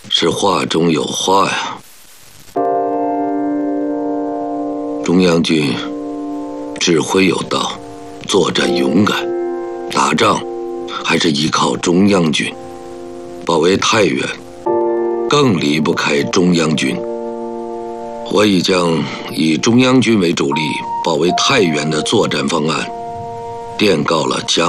是话中有话呀。中央军指挥有道，作战勇敢，打仗还是依靠中央军。保卫太原更离不开中央军。我已将以中央军为主力保卫太原的作战方案电告了蒋